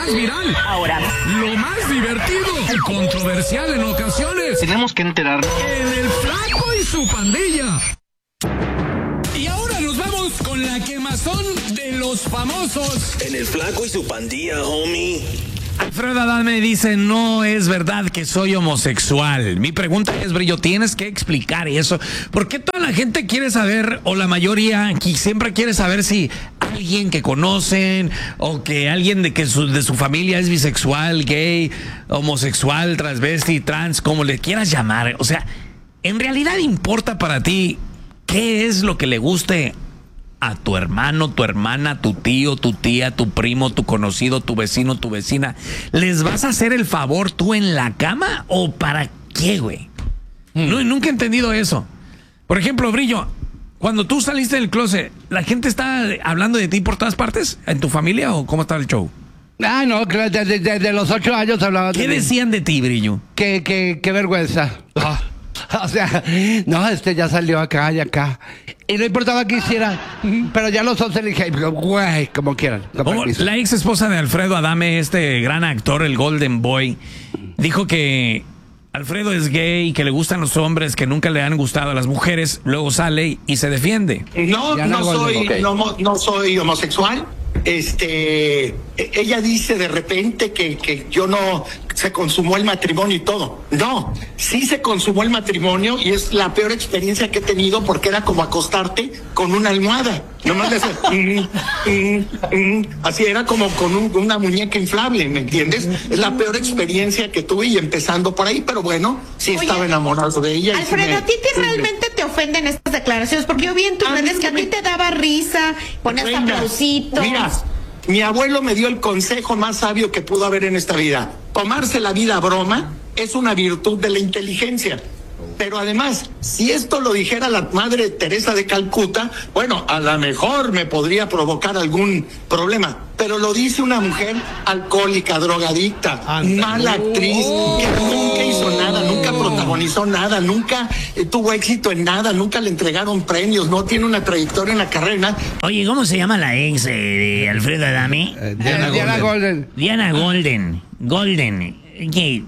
más viral. Ahora, lo más divertido y controversial en ocasiones. Tenemos que enterarnos. En el Flaco y su pandilla. Y ahora nos vamos con la quemazón de los famosos. En el Flaco y su pandilla, homie. Alfredo Adame dice, no es verdad que soy homosexual. Mi pregunta es, Brillo, tienes que explicar eso. ¿Por qué toda la gente quiere saber, o la mayoría aquí siempre quiere saber si alguien que conocen o que alguien de su familia es bisexual, gay, homosexual, transvesti, trans, como le quieras llamar? O sea, ¿en realidad importa para ti qué es lo que le guste a tu hermano, tu hermana, tu tío, tu tía, tu primo, tu conocido, tu vecino, tu vecina? ¿Les vas a hacer el favor tú en la cama o para qué, güey? No, nunca he entendido eso. Por ejemplo, Brillo, cuando tú saliste del closet, ¿la gente está hablando de ti por todas partes? ¿En tu familia o cómo estaba el show? Ah, no, desde los 8 años hablaban. ¿Qué decían de ti, Brillo? Qué vergüenza. O sea, no, ya salió acá y acá. Y no importaba que hiciera, pero ya los 11 le dije, güey, como quieran. La ex esposa de Alfredo Adame, este gran actor, el Golden Boy, dijo que Alfredo es gay y que le gustan los hombres, que nunca le han gustado a las mujeres. Luego sale y se defiende. No soy homosexual. Ella dice de repente que yo no se consumó el matrimonio y todo. No, sí se consumó el matrimonio y es la peor experiencia que he tenido porque era como acostarte con una almohada. Nomás le haces, así era como con una muñeca inflable, ¿me entiendes? Es la peor experiencia que tuve y empezando por ahí, pero bueno, sí estaba enamorado de ella. Alfredo, ¿a ti realmente te ofenden estas declaraciones? Porque yo vi en tus redes que a ti te daba risa, ponías aplausitos. Mira, mi abuelo me dio el consejo más sabio que pudo haber en esta vida. Tomarse la vida a broma es una virtud de la inteligencia. Pero además, si esto lo dijera la madre Teresa de Calcuta, bueno, a lo mejor me podría provocar algún problema. Pero lo dice una mujer alcohólica, drogadicta, mala actriz, que nunca hizo nada, nunca protagonizó nada, nunca tuvo éxito en nada, nunca le entregaron premios, no tiene una trayectoria en la carrera. Oye, ¿cómo se llama la ex de Alfredo Adame? Diana Golden. Diana Golden. Que,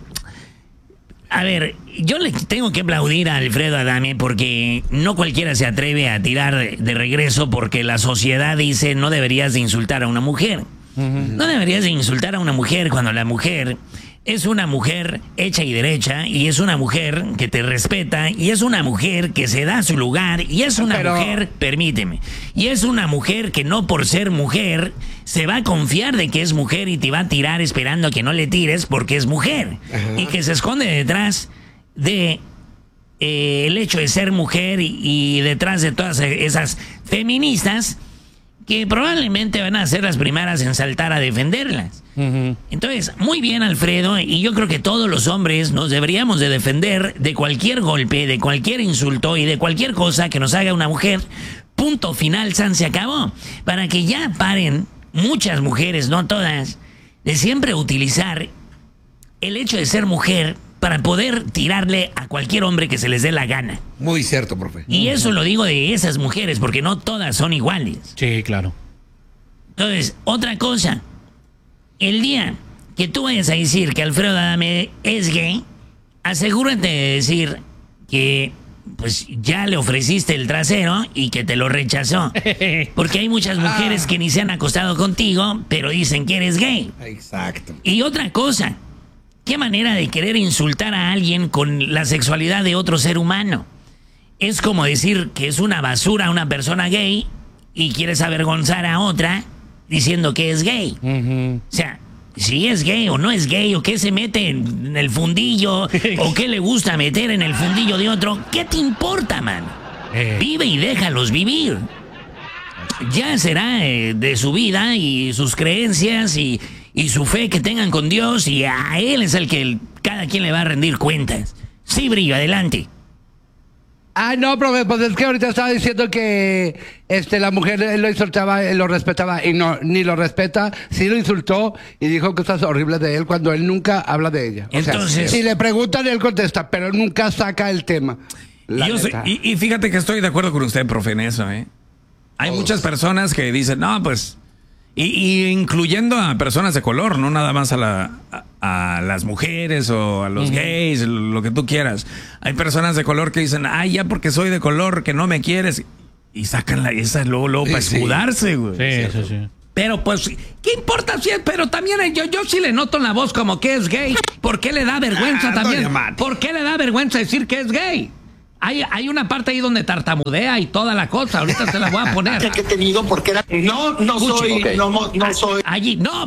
a ver, yo le tengo que aplaudir a Alfredo Adame porque no cualquiera se atreve a tirar de regreso porque la sociedad dice no deberías de insultar a una mujer. No deberías de insultar a una mujer cuando la mujer es una mujer hecha y derecha y es una mujer que te respeta y es una mujer que se da su lugar y es una mujer, permíteme, y es una mujer que no por ser mujer se va a confiar de que es mujer y te va a tirar esperando que no le tires porque es mujer. Y que se esconde detrás de el hecho de ser mujer y detrás de todas esas feministas que probablemente van a ser las primeras en saltar a defenderlas. Entonces, muy bien, Alfredo, y yo creo que todos los hombres nos deberíamos de defender de cualquier golpe, de cualquier insulto y de cualquier cosa que nos haga una mujer. Punto final, san, se acabó. Para que ya paren muchas mujeres, no todas, de siempre utilizar el hecho de ser mujer para poder tirarle a cualquier hombre que se les dé la gana. Muy cierto, profe. Y eso lo digo de esas mujeres, porque no todas son iguales. Sí, claro. Entonces, otra cosa. El día que tú vayas a decir que Alfredo Adame es gay, asegúrate de decir que pues ya le ofreciste el trasero y que te lo rechazó. Porque hay muchas mujeres que ni se han acostado contigo, pero dicen que eres gay. Exacto. Y otra cosa. ¿Qué manera de querer insultar a alguien con la sexualidad de otro ser humano? Es como decir que es una basura una persona gay y quieres avergonzar a otra diciendo que es gay. O sea, si es gay o no es gay, o qué se mete en el fundillo, o qué le gusta meter en el fundillo de otro, ¿qué te importa, man? Vive y déjalos vivir. Ya será de su vida y sus creencias y su fe que tengan con Dios, y a él es el que cada quien le va a rendir cuentas. Sí, Brillo, adelante. No, profe, pues es que ahorita estaba diciendo que la mujer lo insultaba, lo respetaba, y no, ni lo respeta, sí lo insultó y dijo cosas horribles de él cuando él nunca habla de ella. Entonces, si le preguntan, él contesta, pero nunca saca el tema. Y fíjate que estoy de acuerdo con usted, profe, en eso, Hay muchas personas que dicen, no, pues Y incluyendo a personas de color, no nada más a las mujeres o a los gays, lo que tú quieras. Hay personas de color que dicen, ay, ya porque soy de color, que no me quieres. Y sacan esa luego para escudarse, güey. Sí. Pero pues, ¿qué importa si es? Pero también yo sí le noto en la voz como que es gay. ¿Por qué le da vergüenza también? ¿Por qué le da vergüenza decir que es gay? Hay una parte ahí donde tartamudea y toda la cosa. Ahorita se la voy a poner. Que he tenido porque era no soy Okay. no soy allí no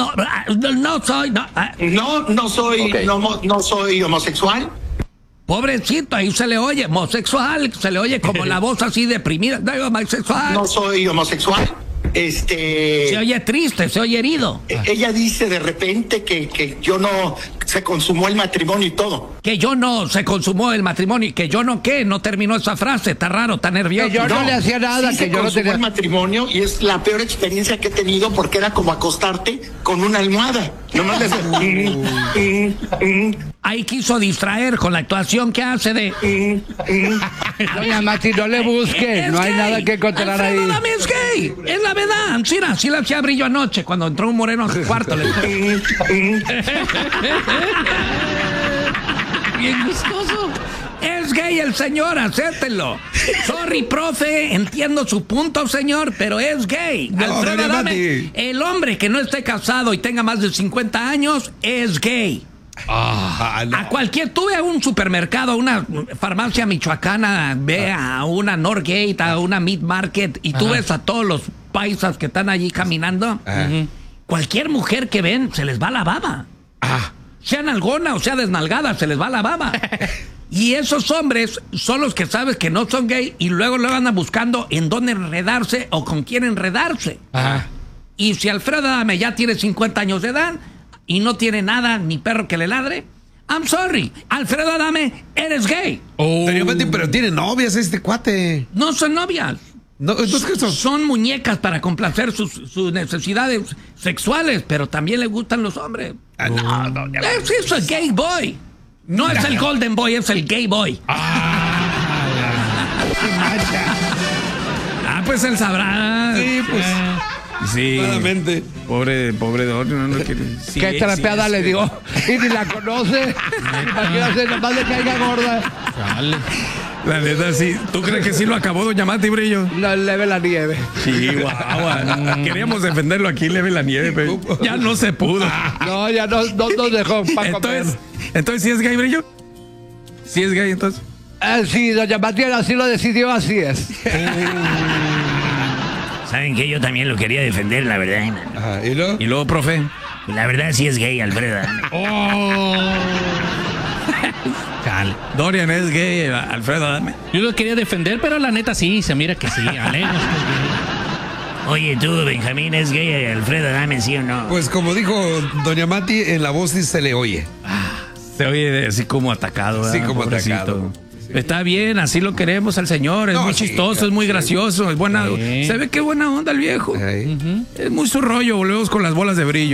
soy homosexual. Pobrecito, ahí se le oye homosexual, se le oye como la voz así deprimida. No, homosexual. No soy homosexual. Se oye triste, se oye herido. Ella dice de repente que yo no se consumó el matrimonio y todo. Que yo no se consumó el matrimonio y que yo no qué, no terminó esa frase, está raro, está nervioso. Que yo no le hacía nada, sí que se yo no consumó tenía el matrimonio y es la peor experiencia que he tenido porque era como acostarte con una almohada. Nomás le Ahí quiso distraer con la actuación que hace de... Doña Mati, no le busque, no hay nada que encontrar ahí. Alfredo Adame es gay, es la verdad. Mira, sí la hacía brillo anoche cuando entró un moreno a su cuarto. Bien gustoso. Es gay el señor, acéptenlo. Sorry, profe, entiendo su punto, señor, pero es gay. Alfredo Adame, el hombre que no esté casado y tenga más de 50 años, es gay. A cualquier, tú ve a un supermercado, a una farmacia michoacana, ve a una Norgate, a una Meat Market, y tú ves a todos los paisas que están allí caminando. Cualquier mujer que ven, se les va la baba. Sea nalgona o sea desnalgada, se les va la baba. Y esos hombres son los que sabes que no son gay y luego andan buscando en dónde enredarse o con quién enredarse. Y si Alfredo Adame ya tiene 50 años de edad y no tiene nada, ni perro que le ladre, I'm sorry, Alfredo Adame, eres gay. Pero tiene novias este cuate. No son novias. No, entonces, ¿qué son? Son muñecas para complacer sus necesidades sexuales, pero también le gustan los hombres. Es el gay boy. No es el golden boy, es el gay boy. Pues él sabrá. Sí, pues. Sí. Claramente. Pobre Dorio, no quiere. Sí, Qué trapeada le dio. Y ni la conoce. Imagínate, nomás le caiga gorda. La neta, sí. ¿Tú crees que sí lo acabó, doña Mati Brillo? No, leve la nieve. Sí, guau. Queríamos defenderlo aquí, leve la nieve, pero ya no se pudo. No, ya no nos dejó para comer. Entonces, ¿sí es gay, Brillo? ¿Sí es gay, entonces? Sí, doña Mati así lo decidió, así es. ¿Saben qué? Yo también lo quería defender, la verdad. ¿Y luego, profe? La verdad sí es gay, Alfredo Adame. Dorian es gay, Alfredo Adame. Yo lo quería defender, pero la neta sí, se mira que sí. Oye, tú, Benjamín, ¿es gay Alfredo Adame, sí o no? Pues como dijo doña Mati, en la voz sí se le oye. Se oye así como atacado. Sí, como pobrecito. atacado. Sí. Está bien, así lo queremos al señor. Es muy chistoso, es muy gracioso, es buena. Se ve que buena onda el viejo. Es muy su rollo, volvemos con las bolas de brillo.